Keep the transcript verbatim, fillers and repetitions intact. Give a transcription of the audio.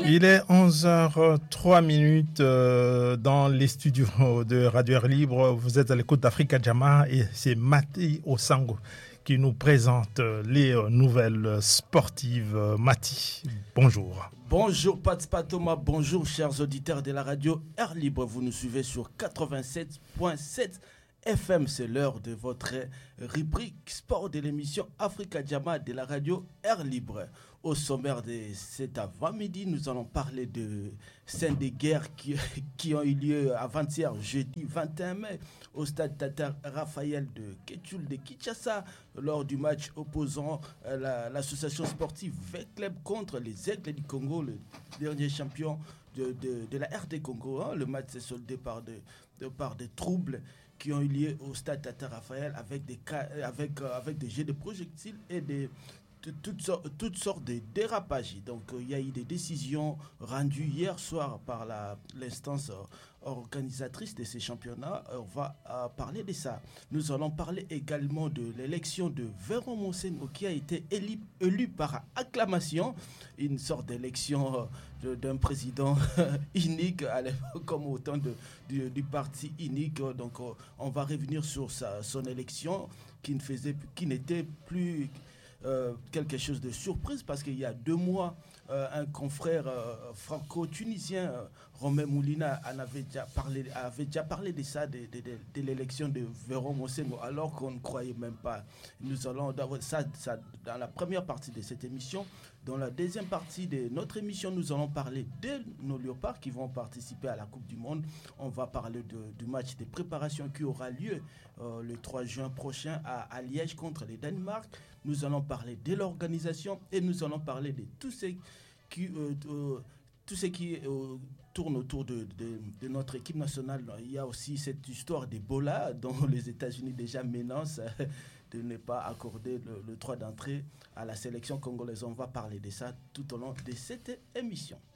Il est onze heures trois euh, dans les studios de Radio Air Libre. Vous êtes à l'écoute d'Africa Jama et c'est Mati Osango qui nous présente les nouvelles sportives. Mati, bonjour. Bonjour Pat Thomas, bonjour chers auditeurs de la Radio Air Libre. Vous nous suivez sur quatre-vingt-sept virgule sept F M. C'est l'heure de votre rubrique sport de l'émission Africa Jama de la Radio Air Libre. Au sommaire de cet avant-midi, nous allons parler de scènes de guerre qui, qui ont eu lieu avant-hier, jeudi vingt et un mai, au stade Tata Raphaël de Ketchul de Kinshasa, lors du match opposant la, l'association sportive V-Club contre les Aigles du Congo, le dernier champion de, de, de la R D Congo. Hein. Le match s'est soldé par, de, de, par des troubles qui ont eu lieu au stade Tata Raphaël avec des, avec, avec des jets de projectiles et des Toutes sortes, toutes sortes de dérapages. Donc, euh, il y a eu des décisions rendues hier soir par la, l'instance euh, organisatrice de ces championnats. Euh, on va euh, parler de ça. Nous allons parler également de l'élection de Véron Monsengo qui a été élu, élu par acclamation. Une sorte d'élection euh, de, d'un président unique, à comme au temps de, du, du parti unique. Donc, euh, on va revenir sur sa, son élection qui, ne faisait, qui n'était plus... Euh, quelque chose de surprise parce qu'il y a deux mois, euh, un confrère euh, franco-tunisien, euh, Romain Moulina, en avait déjà parlé, avait déjà parlé de ça, de, de, de, de l'élection de Véron Monsengo, alors qu'on ne croyait même pas. Nous allons avoir ça, ça dans la première partie de cette émission. Dans la deuxième partie de notre émission, nous allons parler de nos léopards qui vont participer à la Coupe du Monde. On va parler de, du match de préparation qui aura lieu euh, le trois juin prochain à, à Liège contre le Danemark. Nous allons parler de l'organisation et nous allons parler de tout ce qui, euh, euh, tout ce qui euh, tourne autour de, de, de notre équipe nationale. Il y a aussi cette histoire d'Ebola dont les États-Unis déjà menacent de ne pas accorder le, le droit d'entrée à la sélection congolaise. On va parler de ça tout au long de cette émission.